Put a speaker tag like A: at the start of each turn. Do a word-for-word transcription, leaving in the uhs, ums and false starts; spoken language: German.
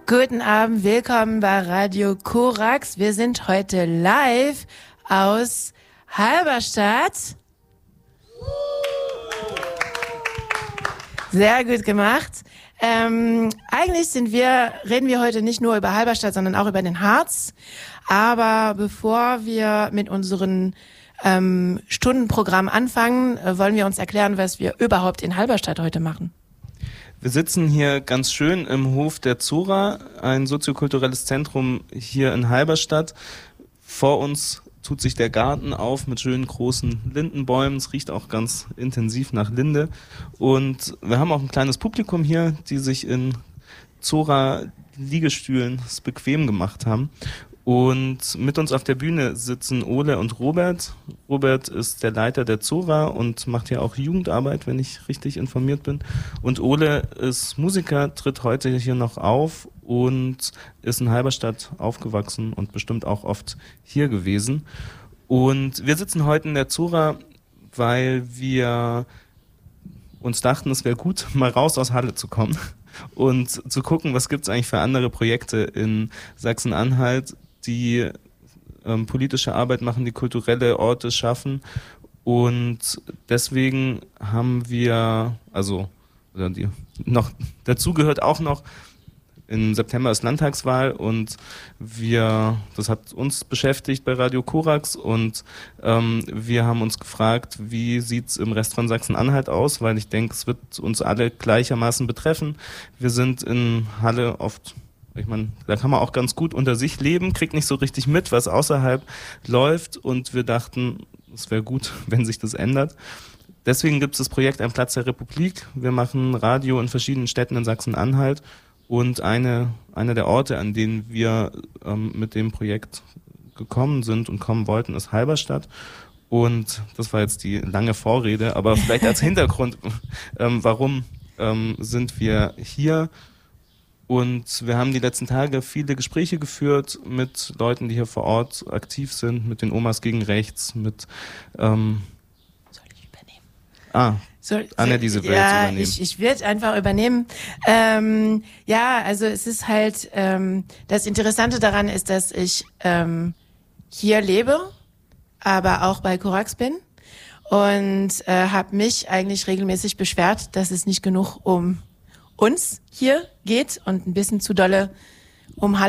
A: Guten Abend, willkommen bei Radio Korax. Wir sind heute live aus Halberstadt. Sehr gut gemacht. Ähm, eigentlich sind wir, reden wir heute nicht nur über Halberstadt, sondern auch über den Harz. Aber bevor wir mit unseren ähm, Stundenprogramm anfangen, äh, wollen wir uns erklären, was wir überhaupt in Halberstadt heute machen.
B: Wir sitzen hier ganz schön im Hof der Zora, ein soziokulturelles Zentrum hier in Halberstadt. Vor uns tut sich der Garten auf mit schönen großen Lindenbäumen. Es riecht auch ganz intensiv nach Linde. Und wir haben auch ein kleines Publikum hier, die sich in Zora-Liegestühlen es bequem gemacht haben. Und mit uns auf der Bühne sitzen Ole und Robert. Robert ist der Leiter der Zora und macht ja auch Jugendarbeit, wenn ich richtig informiert bin. Und Ole ist Musiker, tritt heute hier noch auf und ist in Halberstadt aufgewachsen und bestimmt auch oft hier gewesen. Und wir sitzen heute in der Zora, weil wir uns dachten, es wäre gut, mal raus aus Halle zu kommen und zu gucken, was gibt's eigentlich für andere Projekte in Sachsen-Anhalt, die ähm, politische Arbeit machen, die kulturelle Orte schaffen. Und deswegen haben wir, also oder die, noch dazu gehört auch noch, im September ist Landtagswahl und wir, das hat uns beschäftigt bei Radio Korax und ähm, wir haben uns gefragt, wie sieht's im Rest von Sachsen-Anhalt aus, weil ich denke, es wird uns alle gleichermaßen betreffen. Wir sind in Halle oft, ich meine, da kann man auch ganz gut unter sich leben, kriegt nicht so richtig mit, was außerhalb läuft und wir dachten, es wäre gut, wenn sich das ändert. Deswegen gibt es das Projekt Ein Platz der Republik. Wir machen Radio in verschiedenen Städten in Sachsen-Anhalt. Und eine, einer der Orte, an denen wir ähm, mit dem Projekt gekommen sind und kommen wollten, ist Halberstadt. Und das war jetzt die lange Vorrede, aber vielleicht als Hintergrund, ähm, warum ähm, sind wir hier? Und wir haben die letzten Tage viele Gespräche geführt mit Leuten, die hier vor Ort aktiv sind, mit den Omas gegen Rechts, mit... Ähm,
A: Soll ich übernehmen?
B: Ah,
A: So,
B: Anne, diese Welt
A: ja,
B: übernehmen.
A: ich, ich würde einfach übernehmen. Ähm, ja, also es ist halt, ähm, das Interessante daran ist, dass ich ähm, hier lebe, aber auch bei Korax bin und äh, habe mich eigentlich regelmäßig beschwert, dass es nicht genug um uns hier geht und ein bisschen zu dolle um Halle.